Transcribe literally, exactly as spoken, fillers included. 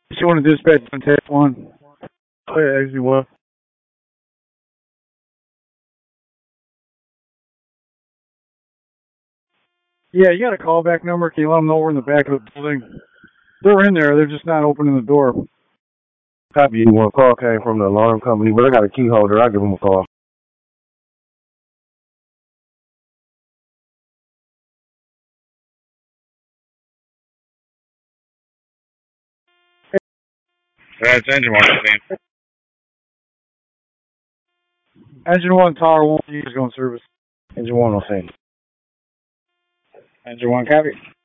If you want to dispatch on test one, clear exit one. Yeah, you got a callback number. Can you let them know we're in the back of the building? They're in there. They're just not opening the door. Copy you. One call came from the alarm company, but I got a key holder. I'll give them a call. That's engine one, same. Engine one, tower one, you just going service. Engine one on scene. Engine one, copy.